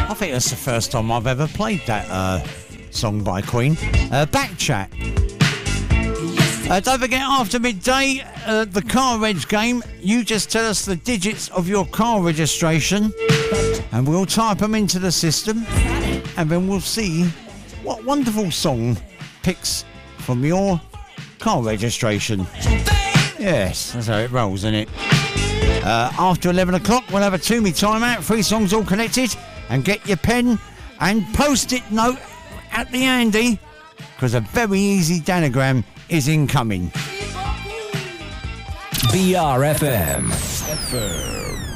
I think that's the first time I've ever played that song by Queen. Back chat. Don't forget, after midday, the car reg game. You just tell us the digits of your car registration and we'll type them into the system and then we'll see what wonderful song picks from your car registration. Yes, that's how it rolls, isn't it? After 11 o'clock, we'll have a Toomey timeout, 3 songs all connected, and get your pen and post-it note at the handy, because a very easy danagram is incoming. BRFM.